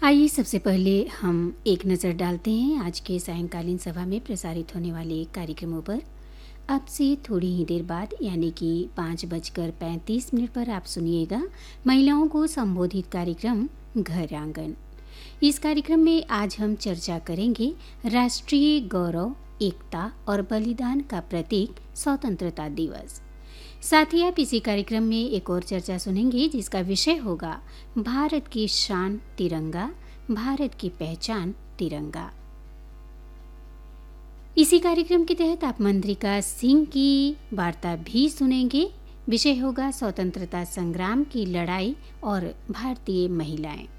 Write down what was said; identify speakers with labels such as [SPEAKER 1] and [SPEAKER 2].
[SPEAKER 1] आइए सबसे पहले हम एक नज़र डालते हैं आज के सायंकालीन सभा में प्रसारित होने वाले कार्यक्रमों पर। अब से थोड़ी ही देर बाद यानी कि 5:35 पर आप सुनिएगा महिलाओं को संबोधित कार्यक्रम घर आंगन। इस कार्यक्रम में आज हम चर्चा करेंगे राष्ट्रीय गौरव, एकता और बलिदान का प्रतीक स्वतंत्रता दिवस। साथ ही आप इसी कार्यक्रम में एक और चर्चा सुनेंगे जिसका विषय होगा भारत की शान तिरंगा, भारत की पहचान तिरंगा। इसी कार्यक्रम के तहत आप मंत्रिका सिंह की वार्ता भी सुनेंगे। विषय होगा स्वतंत्रता संग्राम की लड़ाई और भारतीय महिलाएं।